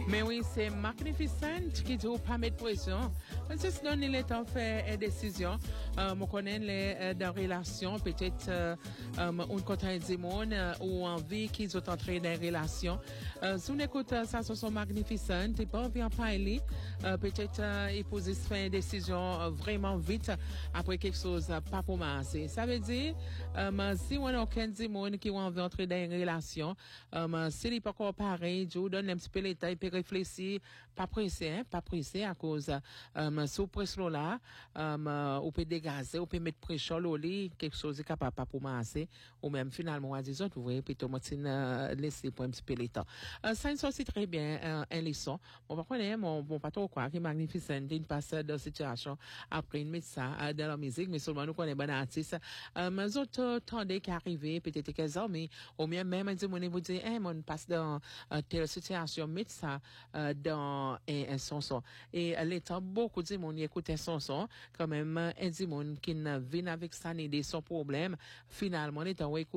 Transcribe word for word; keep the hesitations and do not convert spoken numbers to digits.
Mais oui, c'est Magnificent qui doit pas mettre pression. C'est ce dont il est en fait une décision. Euh, on connaît les euh, dans relation peut-être euh, euh, on côté du monde euh, ou envie qu'ils ont entré dans une relation. Euh, si on écoute euh, ça sur son Magnificent, il pas envie en parler. Euh, peut-être euh, il pose une décision euh, vraiment vite après quelque chose euh, pas pour masser. Ça veut dire euh, si on a aucun du monde qui a envie d'entrer dans une relation, euh, s'il n'est pas encore pareil, je vous donne un petit peu l'état, il peut réfléchir, pas pressé, hein, pas pressé à cause euh, sous pression là, euh, on peut dégazer, on peut mettre pression au lit, quelque chose est capable pas pour masser, ou même finalement à des autres, vous voyez, plutôt Martine euh, laisser pour un petit peu l'état. Euh, ça c'est aussi très bien euh, un leçon. Bon, par contre, mon bon pas trop quoi, qui Magnificent, d'une passe de situation après une médecin euh, dans la musique, mais seulement nous connaissons bon artiste. Euh, mais autres tendez qu'arriver peut-être quelques ans, mais au mieux même dit mon vous dire, hein, mon passe dans euh, telle situation médecin euh, dans un, un son et euh, l'état beaucoup de monde écoute son son quand même un dit monde qui vient avec ça n'idée son problème finalement l'état